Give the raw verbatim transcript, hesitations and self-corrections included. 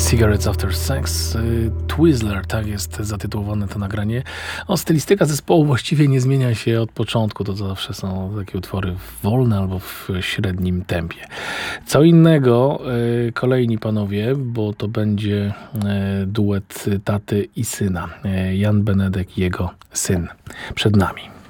Cigarettes After Sex, Twizzler, tak jest zatytułowane to nagranie. O, stylistyka zespołu właściwie nie zmienia się od początku, to zawsze są takie utwory wolne albo w średnim tempie. Co innego kolejni panowie, bo to będzie duet taty i syna. Jan Benedek i jego syn przed nami.